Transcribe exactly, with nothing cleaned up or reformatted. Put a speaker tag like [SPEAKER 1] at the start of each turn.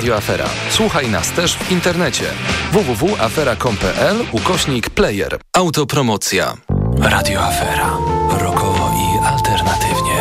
[SPEAKER 1] Radio Afera. Słuchaj nas też w internecie w w w kropka afera kropka com kropka p l ukośnik player. Autopromocja. Radio Afera. Rokowo i alternatywnie.